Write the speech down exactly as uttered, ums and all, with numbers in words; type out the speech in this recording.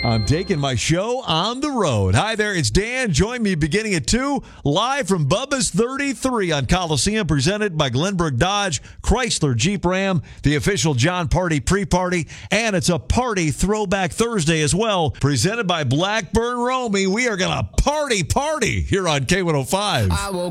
I'm taking my show on the road. Hi there, it's Dan. Join me beginning at two, live from Bubba's thirty-three on Coliseum, presented by Glenbrook Dodge, Chrysler Jeep Ram, the official John Party pre-party, and it's a party throwback Thursday as well, presented by Blackburn Romy. We are going to party, party here on K one oh five. I will